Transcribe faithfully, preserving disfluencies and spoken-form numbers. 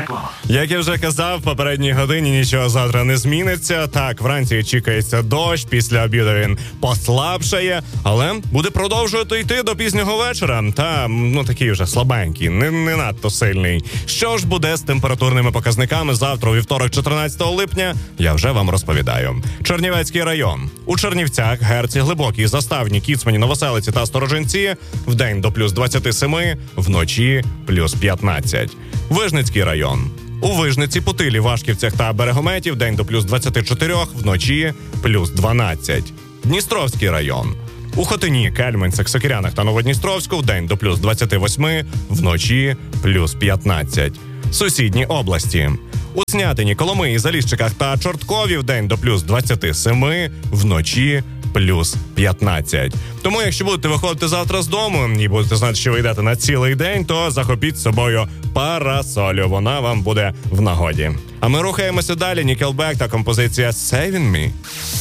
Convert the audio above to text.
тепло. Як я вже казав, в попередній годині нічого завтра не зміниться. Так, вранці чекається дощ, після обіду він послабшає, але буде продовжувати йти до пізнього вечора. Та, ну, такий вже слабенький, не, не надто сильний. Що ж буде з температурними показниками завтра, у вівторок, чотирнадцятого липня, я вже вам розповідаю. Чернівецький район. У Чернівцях, Герці, Глибокій, Заставні, Кіцмані, Новоселиці та Сторожинці вдень до плюс двадцять сім, вночі плюс п'ятнадцять. Вижницький район. У Вижниці, Путилі, Вашківцях та Берегометі вдень до плюс двадцять чотири, вночі плюс дванадцять. Дністровський район. У Хотині, Кельменцях, Сокирянах та Новодністровську вдень до плюс двадцять вісім, вночі плюс п'ятнадцять. Сусідні області. У Снятині, Коломиї, Заліщиках та Чорткові вдень до плюс двадцять сім, вночі плюс п'ятнадцять. Тому, якщо будете виходити завтра з дому і будете знати, що ви йдете на цілий день, то захопіть з собою парасолю. Вона вам буде в нагоді. А ми рухаємося далі. Nickelback та композиція «Saving Me».